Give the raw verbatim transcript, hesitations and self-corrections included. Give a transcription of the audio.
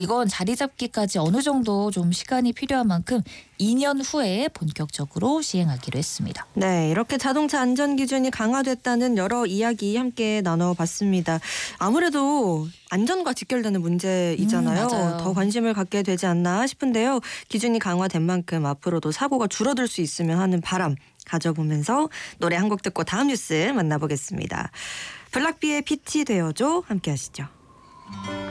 이건 자리 잡기까지 어느 정도 좀 시간이 필요한 만큼 이 년 후에 본격적으로 시행하기로 했습니다. 네, 이렇게 자동차 안전 기준이 강화됐다는 여러 이야기 함께 나눠봤습니다. 아무래도 안전과 직결되는 문제이잖아요. 음, 맞아요. 더 관심을 갖게 되지 않나 싶은데요. 기준이 강화된 만큼 앞으로도 사고가 줄어들 수 있으면 하는 바람 가져보면서 노래 한 곡 듣고 다음 뉴스 만나보겠습니다. 블락비의 빛이 되어줘 함께 하시죠.